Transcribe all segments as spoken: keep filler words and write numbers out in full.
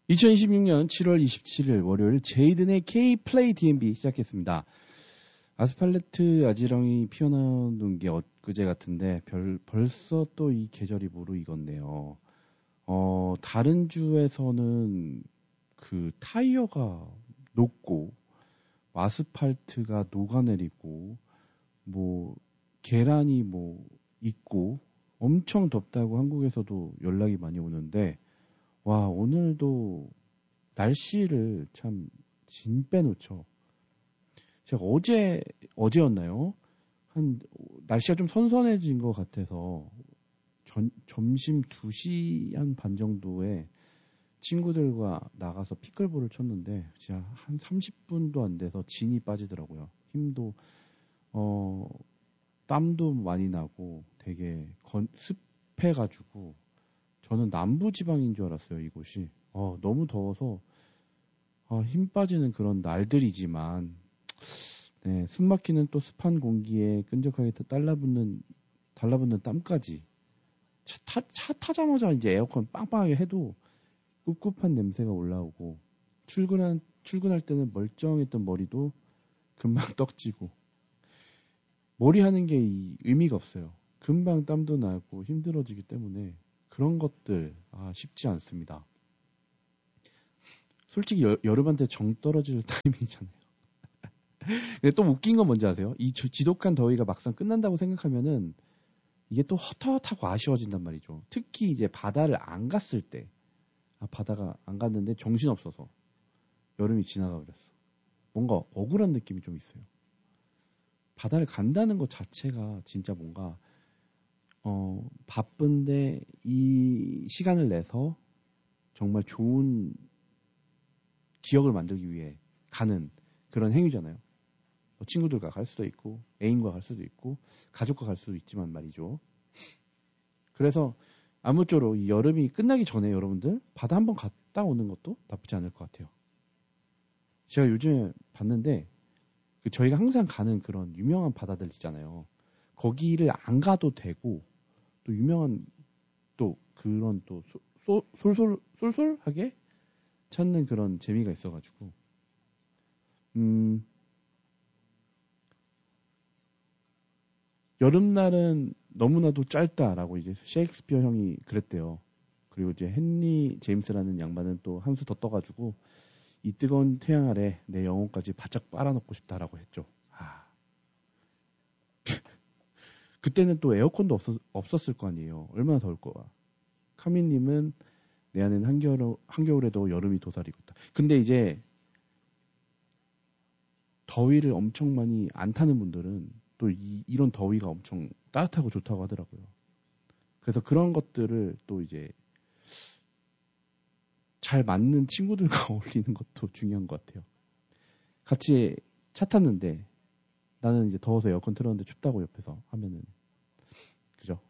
이천이십육 년 칠월 이십칠일 월요일 제이든의 K-플레이 디엠비 시작했습니다. 아스팔트 아지랑이 피어나는 게 엊그제 같은데 별, 벌써 또 이 계절이 무르익었네요. 어, 다른 주에서는 그 타이어가 녹고 아스팔트가 녹아내리고 뭐 계란이 뭐 있고 엄청 덥다고 한국에서도 연락이 많이 오는데 와, 오늘도 날씨를 참 진 빼놓죠. 제가 어제, 어제였나요? 한, 날씨가 좀 선선해진 것 같아서, 전, 점심 두 시 한 반 정도에 친구들과 나가서 피클볼을 쳤는데, 진짜 한 삼십 분도 안 돼서 진이 빠지더라고요. 힘도, 어, 땀도 많이 나고 되게 건, 습해가지고, 저는 남부지방인 줄 알았어요, 이곳이. 어, 너무 더워서, 어, 힘 빠지는 그런 날들이지만, 네, 숨 막히는 또 습한 공기에 끈적하게 달라붙는, 달라붙는 땀까지. 차, 타, 차 타자마자 이제 에어컨 빵빵하게 해도 꿉꿉한 냄새가 올라오고, 출근한, 출근할 때는 멀쩡했던 머리도 금방 떡지고, 머리 하는 게 이, 의미가 없어요. 금방 땀도 나고 힘들어지기 때문에 그런 것들, 아, 쉽지 않습니다. 솔직히 여, 여름한테 정 떨어질 타이밍이잖아요. 근데 또 웃긴 건 뭔지 아세요? 이 지독한 더위가 막상 끝난다고 생각하면은 이게 또 허터하고 아쉬워진단 말이죠. 특히 이제 바다를 안 갔을 때, 아, 바다가 안 갔는데 정신없어서 여름이 지나가 버렸어. 뭔가 억울한 느낌이 좀 있어요. 바다를 간다는 것 자체가 진짜 뭔가 어, 바쁜데 이 시간을 내서 정말 좋은 기억을 만들기 위해 가는 그런 행위잖아요. 뭐 친구들과 갈 수도 있고 애인과 갈 수도 있고 가족과 갈 수도 있지만 말이죠. 그래서 아무쪼록 이 여름이 끝나기 전에 여러분들 바다 한번 갔다 오는 것도 나쁘지 않을 것 같아요. 제가 요즘에 봤는데 그 저희가 항상 가는 그런 유명한 바다들 있잖아요. 거기를 안 가도 되고 또 유명한 또 그런 또 소, 소, 솔솔 쏠쏠하게 찾는 그런 재미가 있어가지고 음 여름날은 너무나도 짧다라고 이제 셰익스피어 형이 그랬대요. 그리고 이제 헨리 제임스라는 양반은 또 한 수 더 떠가지고 이 뜨거운 태양 아래 내 영혼까지 바짝 빨아넣고 싶다라고 했죠. 아. 그때는 또 에어컨도 없었, 없었을 거 아니에요. 얼마나 더울 거야. 카미님은 내 안엔 한겨울, 한겨울에도 여름이 도사리고 있다. 근데 이제 더위를 엄청 많이 안 타는 분들은 또 이, 이런 더위가 엄청 따뜻하고 좋다고 하더라고요. 그래서 그런 것들을 또 이제 잘 맞는 친구들과 어울리는 것도 중요한 것 같아요. 같이 차 탔는데 나는 이제 더워서 에어컨 틀었는데 춥다고 옆에서 하면은 그죠?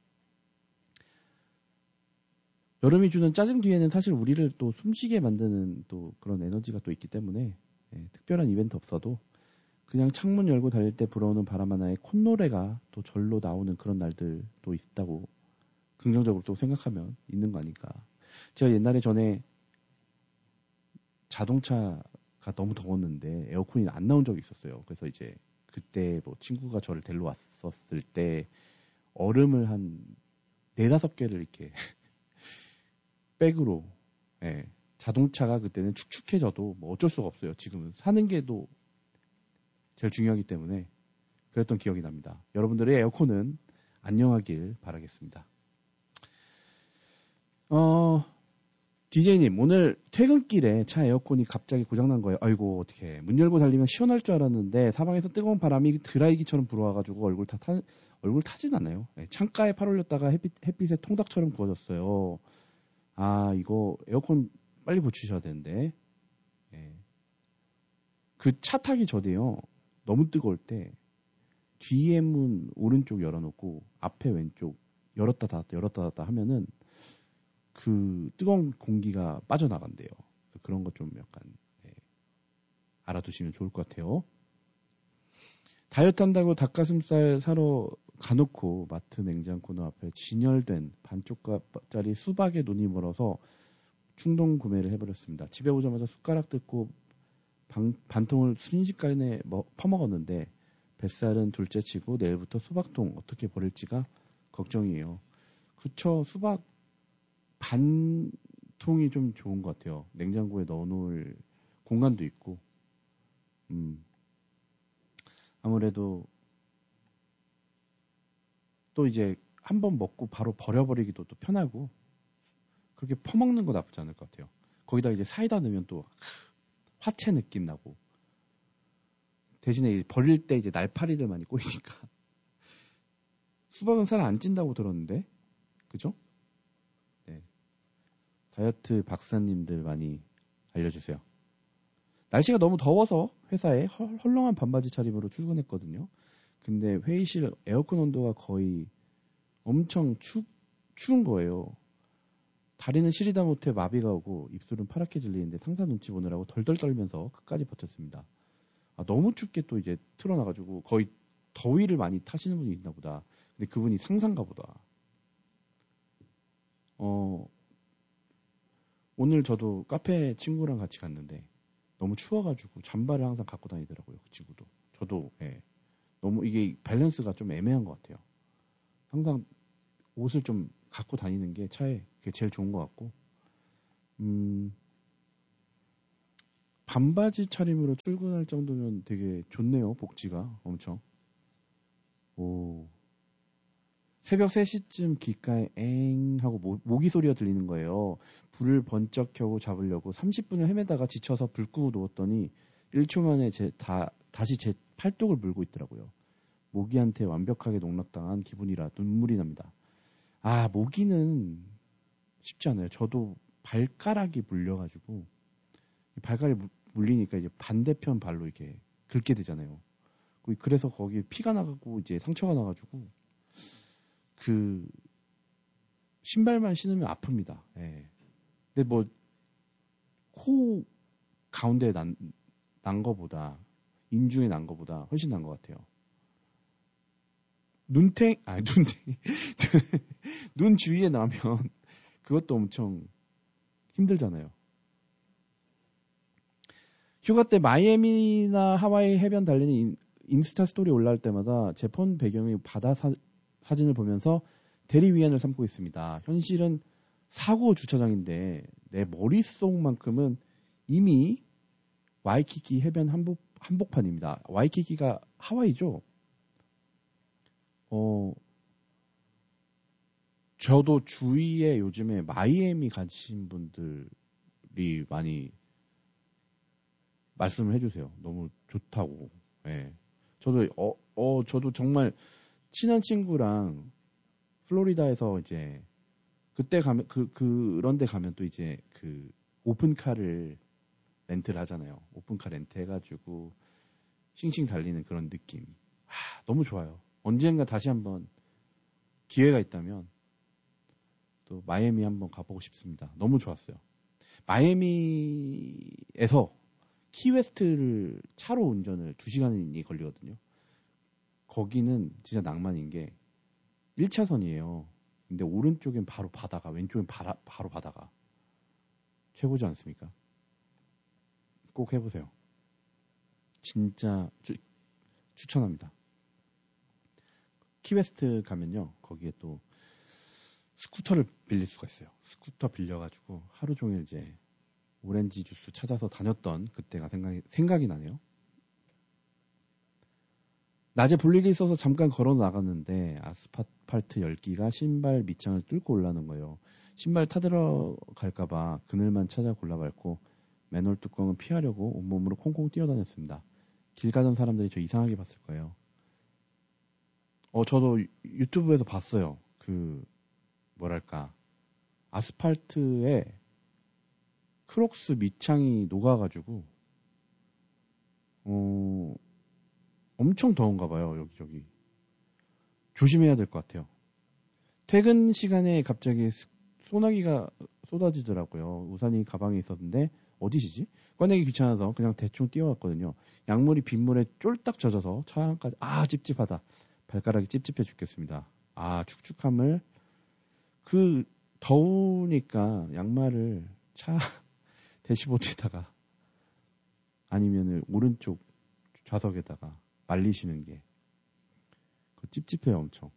여름이 주는 짜증 뒤에는 사실 우리를 또 숨쉬게 만드는 또 그런 에너지가 또 있기 때문에 예, 특별한 이벤트 없어도 그냥 창문 열고 달릴 때 불어오는 바람 하나에 콧노래가 또 절로 나오는 그런 날들도 있다고 긍정적으로 또 생각하면 있는 거 아닐까. 제가 옛날에 전에 자동차가 너무 더웠는데 에어컨이 안 나온 적이 있었어요. 그래서 이제 그때 뭐 친구가 저를 데리러 왔었을 때 얼음을 한 네다섯 개를 이렇게 백으로 예, 자동차가 그때는 축축해져도 뭐 어쩔 수가 없어요. 지금은 사는 게도 제일 중요하기 때문에 그랬던 기억이 납니다. 여러분들의 에어컨은 안녕하길 바라겠습니다. 어, 디제이님, 오늘 퇴근길에 차 에어컨이 갑자기 고장난 거예요. 아이고, 어떡해. 문 열고 달리면 시원할 줄 알았는데 사방에서 뜨거운 바람이 드라이기처럼 불어와가지고 얼굴 다 타, 얼굴 타진 않아요. 네, 창가에 팔 올렸다가 햇빛, 햇빛에 통닭처럼 구워졌어요. 아, 이거 에어컨 빨리 고치셔야 되는데. 네. 그 차 타기 전에요. 너무 뜨거울 때 뒤에 문 오른쪽 열어놓고 앞에 왼쪽 열었다 닫았다 열었다 닫았다 하면은 그 뜨거운 공기가 빠져나간대요. 그래서 그런 거 좀 약간 네, 알아두시면 좋을 것 같아요. 다이어트 한다고 닭가슴살 사러 가놓고 마트 냉장고 앞에 진열된 반쪽짜리 수박에 눈이 멀어서 충동 구매를 해버렸습니다. 집에 오자마자 숟가락 뜯고 방, 반통을 순식간에 뭐 퍼먹었는데 뱃살은 둘째치고 내일부터 수박통 어떻게 버릴지가 걱정이에요. 그쵸, 수박 반통이 좀 좋은 것 같아요. 냉장고에 넣어놓을 공간도 있고, 음, 아무래도 또 이제 한번 먹고 바로 버려버리기도 또 편하고, 그렇게 퍼먹는 거 나쁘지 않을 것 같아요. 거기다 이제 사이다 넣으면 또 화채 느낌 나고, 대신에 버릴 때 이제 날파리들 많이 꼬이니까. 수박은 살 안 찐다고 들었는데, 그죠? 네. 다이어트 박사님들 많이 알려주세요. 날씨가 너무 더워서 회사에 헐, 헐렁한 반바지 차림으로 출근했거든요. 근데 회의실 에어컨 온도가 거의 엄청 추, 추운 거예요. 다리는 시리다 못해 마비가 오고 입술은 파랗게 질리는데 상사 눈치 보느라고 덜덜 떨면서 끝까지 버텼습니다. 아, 너무 춥게 또 이제 틀어놔가지고 거의 더위를 많이 타시는 분이 있나 보다. 근데 그분이 상사인가 보다. 어, 오늘 저도 카페 친구랑 같이 갔는데 너무 추워가지고 잠바를 항상 갖고 다니더라고요. 그 친구도. 저도, 예. 너무 이게 밸런스가 좀 애매한 것 같아요. 항상 옷을 좀 갖고 다니는 게 차에 그게 제일 좋은 것 같고, 음, 반바지 차림으로 출근할 정도면 되게 좋네요. 복지가 엄청. 오. 새벽 세 시쯤 귓가에 엥 하고 모, 모기 소리가 들리는 거예요. 불을 번쩍 켜고 잡으려고 삼십 분을 헤매다가 지쳐서 불 끄고 누웠더니 일 초 만에 제, 다, 다시 제 팔뚝을 물고 있더라고요. 모기한테 완벽하게 농락당한 기분이라 눈물이 납니다. 아, 모기는 쉽지 않아요. 저도 발가락이 물려가지고 발가락이 물리니까 이제 반대편 발로 이렇게 긁게 되잖아요. 그래서 거기 피가 나가고 이제 상처가 나가지고 그 신발만 신으면 아픕니다. 예. 근데 뭐 코 가운데 난, 난 거보다 인중에 난 거보다 훨씬 난 것 같아요. 눈탱 아니 눈탱 눈 주위에 나면 그것도 엄청 힘들잖아요. 휴가 때 마이애미나 하와이 해변 달리는 인, 인스타 스토리 올라올 때마다 제 폰 배경의 바다 사, 사진을 보면서 대리 위안을 삼고 있습니다. 현실은 사고 주차장인데 내 머릿속만큼은 이미 와이키키 해변 한복, 한복판입니다. 와이키키가 하와이죠? 어, 저도 주위에 요즘에 마이애미 가신 분들이 많이 말씀을 해주세요. 너무 좋다고. 예. 저도, 어, 어, 저도 정말 친한 친구랑 플로리다에서 이제 그때 가면 그 그런 데 가면 또 이제 그 오픈카를 렌트를 하잖아요. 오픈카 렌트 해가지고 싱싱 달리는 그런 느낌. 하, 너무 좋아요. 언젠가 다시 한번 기회가 있다면 또 마이애미 한번 가보고 싶습니다. 너무 좋았어요. 마이애미에서 키웨스트를 차로 운전을 두 시간이 걸리거든요. 거기는 진짜 낭만인 게 일 차선이에요. 근데 오른쪽엔 바로 바다가, 왼쪽엔 바라, 바로 바다가. 최고지 않습니까? 꼭 해보세요. 진짜 주, 추천합니다. 키웨스트 가면요. 거기에 또 스쿠터를 빌릴 수가 있어요. 스쿠터 빌려가지고 하루 종일 이제 오렌지 주스 찾아서 다녔던 그때가 생각이, 생각이 나네요. 낮에 볼 일이 있어서 잠깐 걸어 나갔는데 아스팔트 열기가 신발 밑창을 뚫고 올라오는 거예요. 신발 타들어 갈까봐 그늘만 찾아 골라 밟고 맨홀 뚜껑을 피하려고 온몸으로 콩콩 뛰어다녔습니다. 길 가던 사람들이 저 이상하게 봤을 거예요. 어, 저도 유튜브에서 봤어요. 그 뭐랄까 아스팔트에 크록스 밑창이 녹아가지고 어, 엄청 더운가 봐요. 여기저기 조심해야 될 것 같아요. 퇴근 시간에 갑자기 소나기가 쏟아지더라고요. 우산이 가방에 있었는데 어디시지? 꺼내기 귀찮아서 그냥 대충 뛰어왔거든요. 약물이 빗물에 쫄딱 젖어서 차 안까지 아 찝찝하다. 발가락이 찝찝해 죽겠습니다. 아 축축함을 그 더우니까 양말을 차 대시보드에다가 아니면은 오른쪽 좌석에다가 말리시는 게 그 찝찝해요 엄청.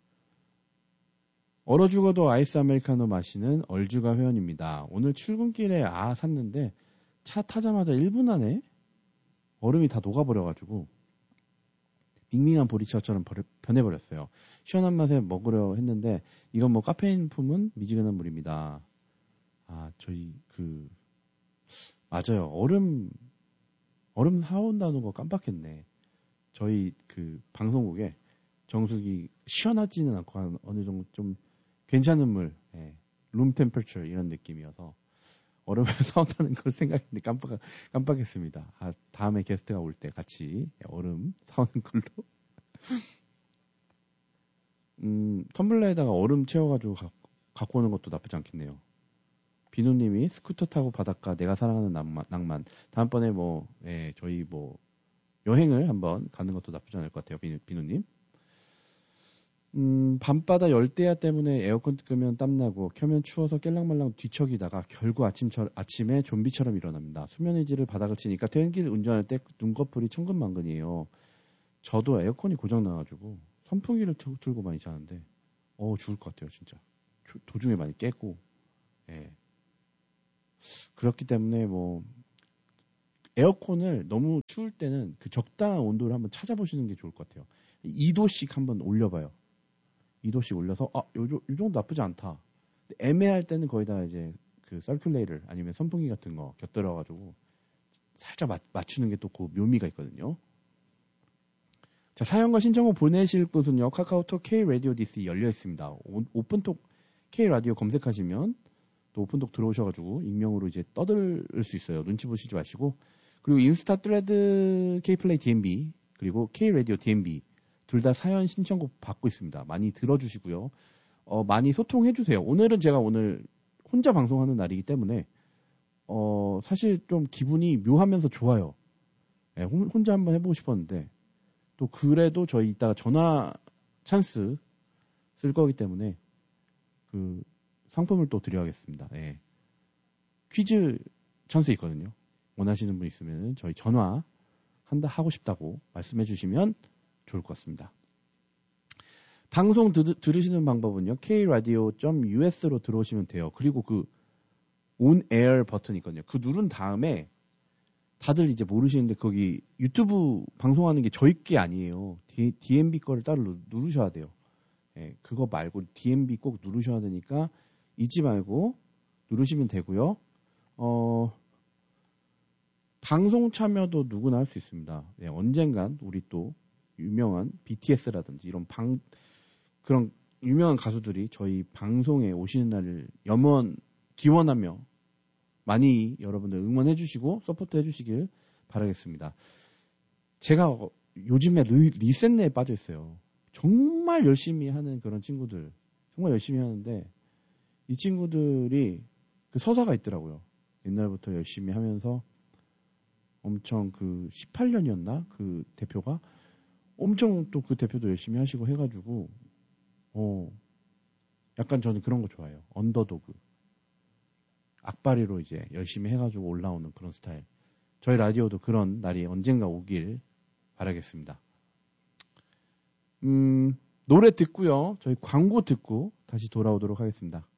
얼어 죽어도 아이스 아메리카노 마시는 얼주가 회원입니다. 오늘 출근길에 아 샀는데 차 타자마자 일 분 안에 얼음이 다 녹아버려가지고 밍밍한 보리차처럼 버려, 변해버렸어요. 시원한 맛에 먹으려 했는데 이건 뭐 카페인 품은 미지근한 물입니다. 아 저희 그 맞아요. 얼음 얼음 사온다는 거 깜빡했네. 저희 그 방송국에 정수기 시원하지는 않고 어느 정도 좀 괜찮은 물, 예, 룸 템퍼처 이런 느낌이어서 얼음을 사온다는 걸 생각했는데 깜빡, 깜빡했습니다. 아, 다음에 게스트가 올 때 같이 얼음 사오는 걸로. 음, 텀블러에다가 얼음 채워가지고 가, 갖고 오는 것도 나쁘지 않겠네요. 비누님이 스쿠터 타고 바닷가 내가 사랑하는 낭만. 낭만. 다음번에 뭐, 예, 저희 뭐, 여행을 한번 가는 것도 나쁘지 않을 것 같아요. 비누, 비누님. 음, 밤바다 열대야 때문에 에어컨 끄면 땀나고 켜면 추워서 깰랑말랑 뒤척이다가 결국 아침처, 아침에 좀비처럼 일어납니다. 수면의지를 바닥을 치니까 퇴근길 운전할 때 눈꺼풀이 천근만근이에요. 저도 에어컨이 고장나가지고 선풍기를 틀고 많이 자는데 어 죽을 것 같아요 진짜. 도중에 많이 깼고 예. 그렇기 때문에 뭐 에어컨을 너무 추울 때는 그 적당한 온도를 한번 찾아보시는 게 좋을 것 같아요. 이 도씩 한번 올려봐요. 이 도씩 올려서 아, 요, 요 정도 나쁘지 않다. 애매할 때는 거의 다 이제 그 서큘레이터 아니면 선풍기 같은 거 곁들여가지고 살짝 맞, 맞추는 게 또 그 묘미가 있거든요. 자, 사연과 신청곡 보내실 곳은요. 카카오톡 K-라디오 디씨 열려 있습니다. 오, 오픈톡 K-라디오 검색하시면 또 오픈톡 들어오셔가지고 익명으로 이제 떠들 수 있어요. 눈치 보시지 마시고. 그리고 인스타 트레드 K플레이 디엠비 그리고 K-라디오 디엠비 둘 다 사연 신청곡 받고 있습니다. 많이 들어주시고요. 어, 많이 소통해주세요. 오늘은 제가 오늘 혼자 방송하는 날이기 때문에 어, 사실 좀 기분이 묘하면서 좋아요. 네, 혼자 한번 해보고 싶었는데 또 그래도 저희 이따가 전화 찬스 쓸 거기 때문에 그 상품을 또 드려야겠습니다. 예. 퀴즈 찬스 있거든요. 원하시는 분 있으면 저희 전화 한다 하고 싶다고 말씀해 주시면 좋을 것 같습니다. 방송 드, 들으시는 방법은요. 케이라디오 닷 유에스로 들어오시면 돼요. 그리고 그 온 에어 버튼이 있거든요. 그 누른 다음에 다들 이제 모르시는데 거기 유튜브 방송하는 게 저희 게 아니에요. 디, 디엠비 거를 따로 누르셔야 돼요. 예, 그거 말고 디엠비 꼭 누르셔야 되니까 잊지 말고 누르시면 되고요. 어, 방송 참여도 누구나 할 수 있습니다. 예, 언젠간 우리 또 유명한 비티에스라든지 이런 방 그런 유명한 가수들이 저희 방송에 오시는 날을 염원 기원하며 많이 여러분들 응원해 주시고 서포트 해 주시길 바라겠습니다. 제가 요즘에 리, 리셋네에 빠져 있어요. 정말 열심히 하는 그런 친구들 정말 열심히 하는데 이 친구들이 그 서사가 있더라고요. 옛날부터 열심히 하면서 엄청 그 십팔 년이었나 그 대표가 엄청 또 그 대표도 열심히 하시고 해가지고 어 약간 저는 그런 거 좋아해요. 언더도그 악바리로 이제 열심히 해가지고 올라오는 그런 스타일. 저희 라디오도 그런 날이 언젠가 오길 바라겠습니다. 음 노래 듣고요. 저희 광고 듣고 다시 돌아오도록 하겠습니다.